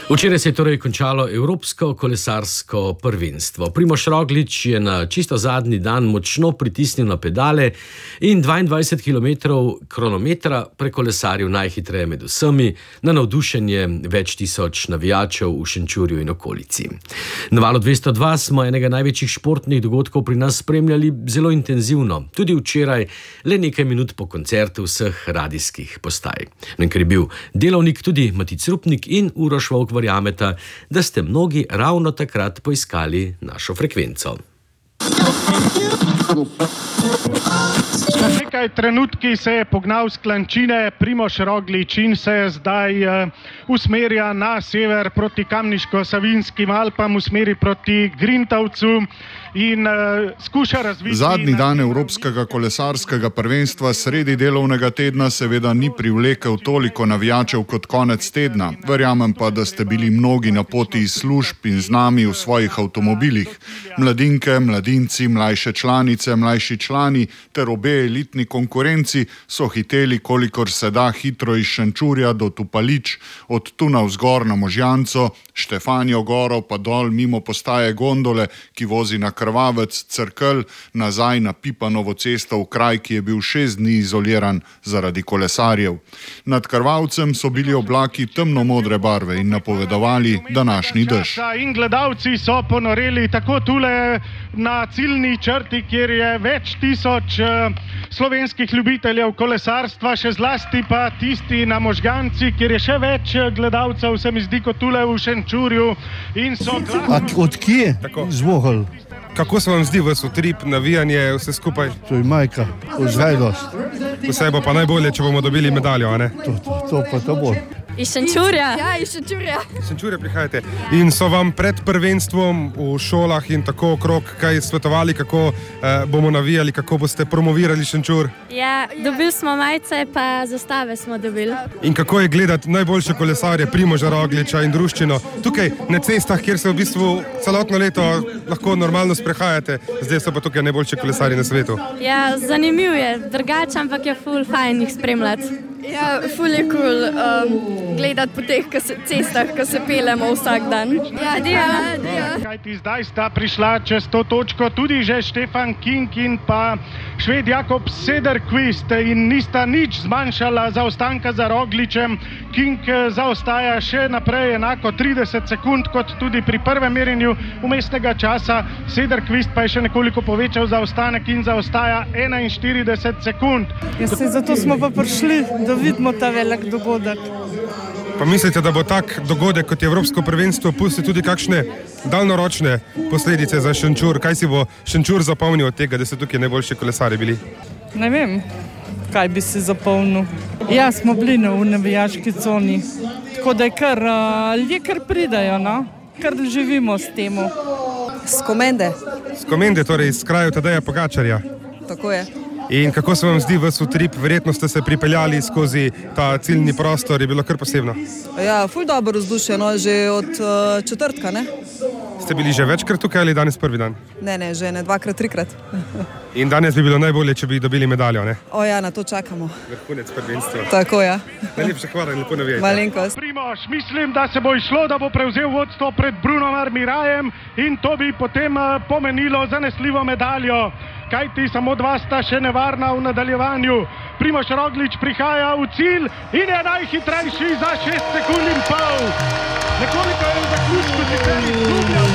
Včeraj se je torej končalo Evropsko kolesarsko prvenstvo. Primož Roglič je na čisto zadnji dan močno pritisnil na pedale in 22 km kronometra prekolesaril najhitreje med vsemi, na navdušenje več tisoč navijačev v Šenčurju in okolici. Na Valu 202 smo enega največjih športnih dogodkov pri nas spremljali zelo intenzivno, tudi včeraj, le nekaj minut po koncertu vseh radijskih postaj. No, in ker je bil delovnik tudi Matic Rupnik in Uroš Volk, verjameta, da ste mnogi ravno takrat poiskali našo frekvenco. Nekaj trenutki se je pognal s Klančine Primož Roglič in se zdaj usmerja na sever proti Kamniško-Savinjskim Alpam, v smeri proti Grintavcu in skuša razviti... Zadnji dan Evropskega kolesarskega prvenstva sredi delovnega tedna seveda ni privlekel toliko navijačev kot konec tedna. Verjamem pa, da ste bili mnogi na poti iz služb in z nami v svojih avtomobilih. Mladinke, mladinci, mlajše članice, mlajši člani ter obe elitni konkurenci so hiteli, kolikor se da, hitro iz Šenčurja do Tupalič, od tu navzgor na Možjanco, Štefanjo goro pa dol mimo postaje gondole, ki vozi na Krvavec, Cerkelj, nazaj na Pipanovo cesto v kraj, ki je bil 6 dni izoliran zaradi kolesarjev. Nad Krvavcem so bili oblaki temno-modre barve in napovedovali današnji dež. In gledalci so ponoreli tako tule na ciljni črti, kjer je več tisoč slovenskih ljubiteljev kolesarstva, še zlasti pa tisti na Možganci, kjer je še več gledalcev, se mi zdi, kot tule v Šenčurju. Od kje? Zvohol. Kako se vam zdi vas utrip, navijanje, vse skupaj? To je majka, vzajdost. Vse bo pa najbolje, če bomo dobili medaljo, a ne? To pa to bo. Iz Šenčurja. Ja, iz Šenčurja. Iz Šenčurja prihajate. In so vam pred prvenstvom v šolah in tako okrog kaj svetovali, kako bomo navijali, kako boste promovirali Šenčur? Ja, dobili smo majice, pa zastave smo dobili. In kako je gledati najboljše kolesarje, Primoža Rogliča in druščino, tukaj na cestah, kjer se v bistvu celotno leto lahko normalno sprehajate, zdaj so pa tukaj najboljši kolesarji na svetu? Ja, zanimiv je, drugače, ampak je ful fajn jih spremljati. Ja, ful je cool gledati po teh cestah, ko se pelemo vsak dan. Ja. Kajti zdaj sta prišla čez to točko tudi že Stefan King in pa Šved Jakob Sederqvist in nista nič zmanjšala zaostanka za Rogličem. King zaostaja še naprej enako 30 sekund kot tudi pri prvem merjenju vmesnega časa. Sederqvist pa je še nekoliko povečal zaostanek in zaostaja 41 sekund. Ja, zato smo pa prišli, da vidimo ta velik dogodek. Pa mislite, da bo tak dogodek kot je Evropsko prvenstvo pusti tudi kakšne daljnoročne posledice za Šenčur? Kaj si bo Šenčur zapomnil od tega, da so tukaj najboljši kolesarji bili? Ne vem, kaj bi si zapomnil. Ja, smo bili v navijaški coni, tako da je ljudje kar pridajo, no? Kar živimo s temu. S Komende. S Komende, torej iz kraja Tadeja Pogačarja. Tako je. In kako se vam zdi vas utrip? Verjetno ste se pripeljali skozi ta ciljni prostor, je bilo kar posebno. Ja, ful dobro vzdušje, no, že od četrtka, ne? Ste bili že večkrat tukaj ali danes prvi dan? Ne, že ne, 2-krat, 3-krat. In danes bi bilo najbolje, če bi dobili medaljo, ne? O ja, na to čakamo. Vrhunec prvenstva. Tako, ja. Najlepša hvala in lepo navijajte. Malenkost. Primož, mislim, da se bo išlo, da bo prevzel vodstvo pred Brunom Armirajem in to bi potem pomenilo zanesljivo medaljo. Kajti samo 2 sta še nevarna v nadaljevanju. Primož Roglič prihaja v cilj in je najhitrejši za 6 sekund in pol. Nekoliko je v zaključku sicer izgubljal.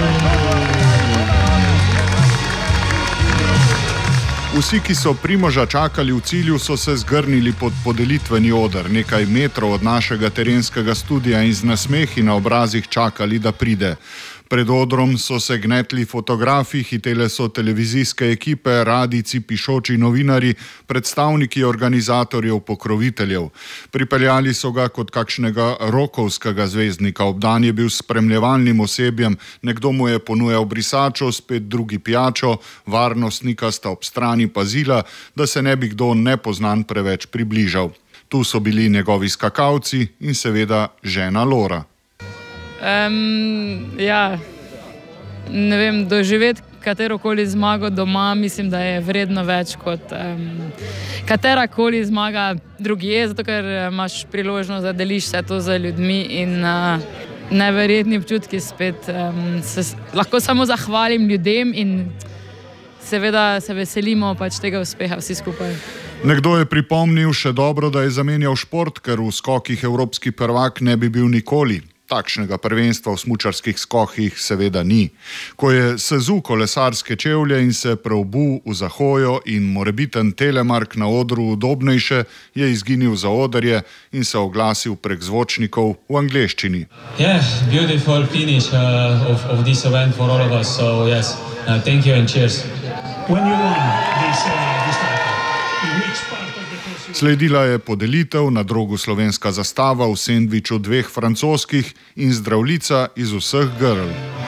Vsi, ki so Primoža čakali v cilju, so se zgrnili pod podelitveni oder, nekaj metrov od našega terenskega studia in z nasmehi na obrazih čakali, da pride. Pred odrom so se gnetli fotografi, hitele so televizijske ekipe, radijci, pišoči novinari, predstavniki organizatorjev, pokroviteljev. Pripeljali so ga kot kakšnega rokovskega zvezdnika, obdan je bil s spremljevalnim osebjem, nekdo mu je ponujal brisačo, spet drugi pijačo, varnostnika sta ob strani pazila, da se ne bi kdo nepoznan preveč približal. Tu so bili njegovi skakalci in seveda žena Lora. Ja, ne vem, doživeti katerokoli zmago doma, mislim, da je vredno več kot katerakoli zmaga drugje, zato ker imaš priložnost, da deliš vse to z ljudmi in neverjetni občutki spet. Lahko samo zahvalim ljudem in seveda se veselimo pač tega uspeha vsi skupaj. Nekdo je pripomnil še dobro, da je zamenjal šport, ker v skokih evropski prvak ne bi bil nikoli. Takšnega prvenstva v smučarskih skokih seveda ni. Ko je sezul kolesarske čevlje in se preobul v zahojo in morebiten telemark na odru udobnejše, je izginil za odrje in se oglasil prek zvočnikov v angleščini. Beautiful finish of this event for all of us. So yes, thank you and cheers. When you won this title, which part of the process? Sledila je podelitev, na drogu slovenska zastava v sendviču 2 francoskih in zdravljica iz vseh grl.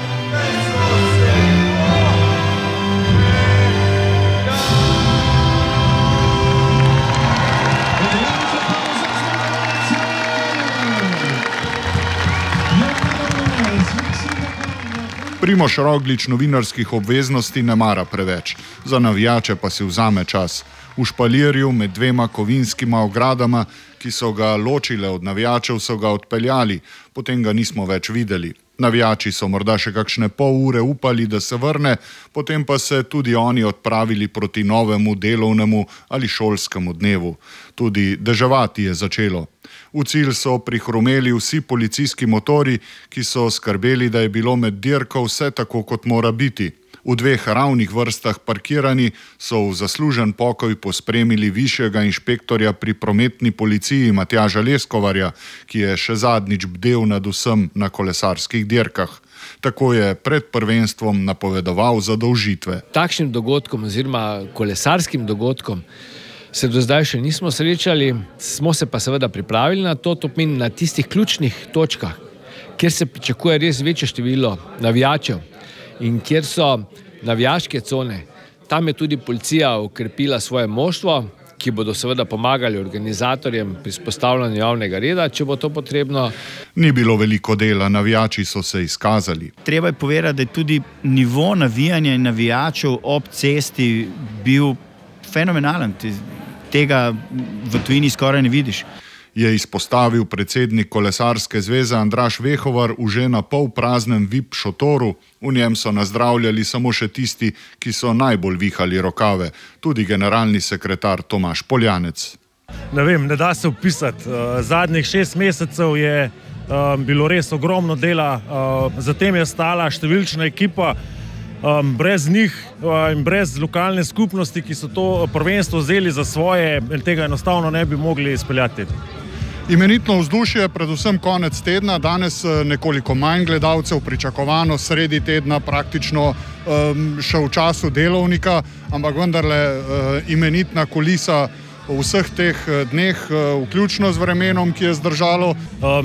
Primož Roglič novinarskih obveznosti ne mara preveč, za navijače pa si vzame čas. V špalirju med 2 kovinskima ogradama, ki so ga ločile od navijačev, so ga odpeljali, potem ga nismo več videli. Navijači so morda še kakšne pol ure upali, da se vrne, potem pa se tudi oni odpravili proti novemu delovnemu ali šolskemu dnevu. Tudi deževati je začelo. V cilj so prihrumeli vsi policijski motori, ki so skrbeli, da je bilo med dirko vse tako, kot mora biti. V 2 ravnih vrstah parkirani so v zaslužen pokoj pospremili višjega inšpektorja pri prometni policiji Matjaža Leskovarja, ki je še zadnjič bdel nad vsem na kolesarskih dirkah. Tako je pred prvenstvom napovedoval zadolžitve. Takšnim dogodkom oziroma kolesarskim dogodkom se do zdaj še nismo srečali, smo se pa seveda pripravili na to pomeni na tistih ključnih točkah, kjer se pričakuje res večje število navijačev. In kjer so navijaške cone, tam je tudi policija ukrepila svoje moštvo, ki bodo seveda pomagali organizatorjem pri vzpostavljanju javnega reda, če bo to potrebno. Ni bilo veliko dela, navijači so se izkazali. Treba je povedati, da je tudi nivo navijanja in navijačev ob cesti bil fenomenalen. Tega v tujini skoraj ne vidiš. Je izpostavil predsednik Kolesarske zveze Andraž Vehovar v že na pol praznem VIP šotoru. V njem so nazdravljali samo še tisti, ki so najbolj vihali rokave, tudi generalni sekretar Tomaž Poljanec. Ne da se opisati. Zadnjih 6 mesecev je bilo res ogromno dela, zatem je stala številčna ekipa. Brez njih in brez lokalne skupnosti, ki so to prvenstvo vzeli za svoje, tega enostavno ne bi mogli izpeljati. Imenitno vzdušje, predvsem konec tedna, danes nekoliko manj gledalcev, pričakovano sredi tedna, praktično še v času delovnika, ampak vendarle imenitna kulisa v vseh teh dneh, vključno z vremenom, ki je zdržalo.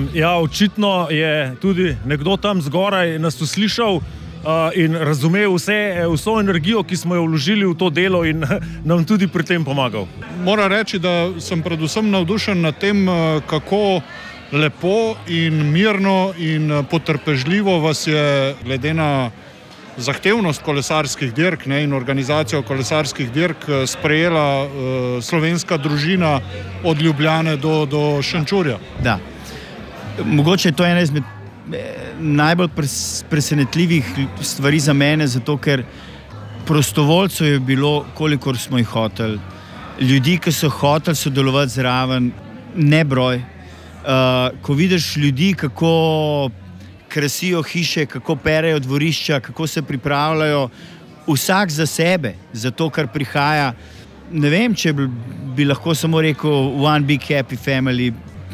Očitno je tudi nekdo tam zgoraj nas uslišal in razumel vso energijo, ki smo jo vložili v to delo in nam tudi pri tem pomagal. Moram reči, da sem predvsem navdušen nad tem, kako lepo in mirno in potrpežljivo vas je glede na zahtevnost kolesarskih dirk in organizacijo kolesarskih dirk sprejela slovenska družina od Ljubljane do Šenčurja. Da. Mogoče je to ena izmed najbolj presenetljivih stvari za mene, zato ker prostovoljcev je bilo, kolikor smo jih hoteli. Ljudi, ki so hoteli sodelovati zraven, ne broj. Ko vidiš ljudi, kako krasijo hiše, kako perejo dvorišča, kako se pripravljajo, vsak za sebe, za to, kar prihaja. Ne vem, če bi lahko samo rekel one big happy family.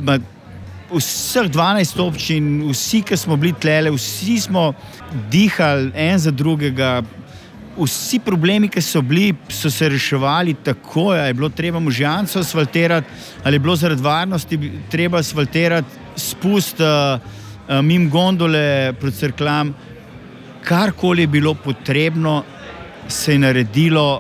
Vseh 12 občin, vsi, ki smo bili tlele, vsi smo dihali en za drugega, vsi problemi, ki so bili, so se reševali tako, je bilo treba Možjanco asfaltirati, ali je bilo zaradi varnosti treba asfaltirati spust mimo gondole proti Cerkljam. Karkoli je bilo potrebno, se je naredilo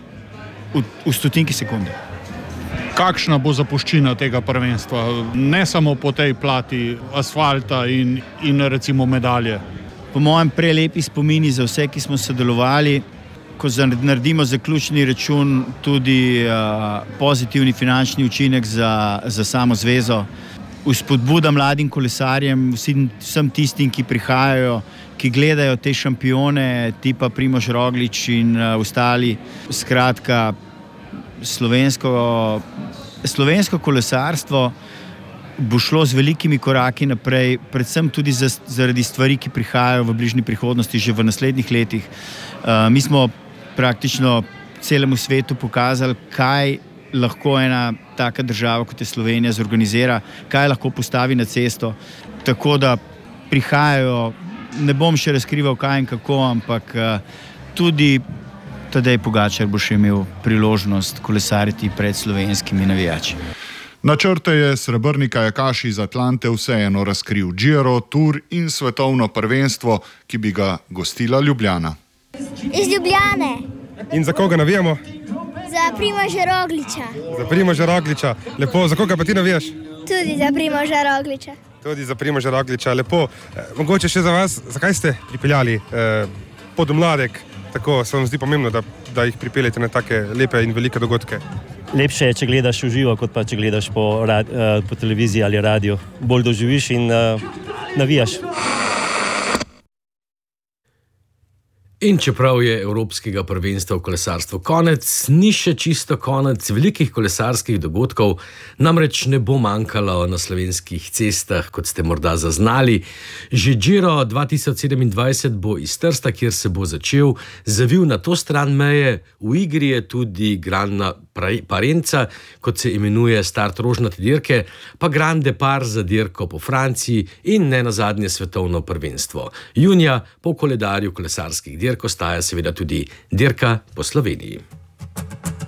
v stotinki sekunde. Kakšna bo zapuščina tega prvenstva, ne samo po tej plati asfalta in recimo medalje? Po mojem prelepi spomini za vse, ki smo sodelovali, ko naredimo zaključni račun, tudi pozitivni finančni učinek za samo zvezo. vzpodbuda mladim kolesarjem, vsem tistim, ki prihajajo, ki gledajo te šampione, tipa Primož Roglič in ostali. Skratka, slovensko kolesarstvo bo šlo z velikimi koraki naprej, predvsem tudi zaradi stvari, ki prihajajo v bližnji prihodnosti, že v naslednjih letih. Mi smo praktično celemu svetu pokazali, kaj lahko ena taka država, kot je Slovenija, zorganizira, kaj lahko postavi na cesto. Tako da prihajajo, ne bom še razkrival kaj in kako, ampak tudi Tadej Pogačar bo še imel priložnost kolesariti pred slovenskimi navijači. Načrte je srebrni kajakaš iz Atlante vseeno razkril Giro, Tour in svetovno prvenstvo, ki bi ga gostila Ljubljana. Iz Ljubljane. In za koga navijamo? Za Primoža Rogliča. Za Primoža Rogliča. Lepo, za koga pa ti navijaš? Tudi za Primoža Rogliča. Tudi za Primoža Rogliča. Lepo. Mogoče še za vas, zakaj ste pripeljali Podmladek? Tako se vam zdi pomembno, da jih pripeljete na take lepe in velike dogodke? Lepše je, če gledaš v živo, kot pa če gledaš po televiziji ali radiju. Bolj doživiš in navijaš. In čeprav je Evropskega prvenstva v kolesarstvu konec, ni še čisto konec velikih kolesarskih dogodkov, namreč ne bo manjkalo na slovenskih cestah, kot ste morda zaznali. Že Giro 2027 bo iz Trsta, kjer se bo začel, zavil na to stran meje. V igri je tudi Grana Parenca, kot se imenuje start rožnate dirke, pa Grand Depart za dirko po Franciji in ne nazadnje svetovno prvenstvo. Junija po koledarju kolesarskih dirk ostaja seveda tudi dirka po Sloveniji.